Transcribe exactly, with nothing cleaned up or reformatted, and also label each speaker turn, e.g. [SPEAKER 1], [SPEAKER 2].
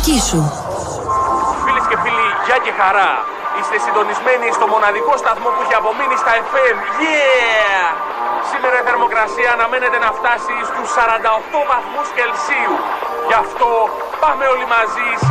[SPEAKER 1] δική σου.
[SPEAKER 2] Φίλες και φίλοι, γεια και χαρά. Είστε συντονισμένοι στο μοναδικό σταθμό που έχει απομείνει στα εφ εμ. Yeah! Σήμερα η θερμοκρασία αναμένεται να φτάσει στους σαράντα οκτώ βαθμούς Κελσίου. Γι' αυτό πάμε όλοι μαζί σε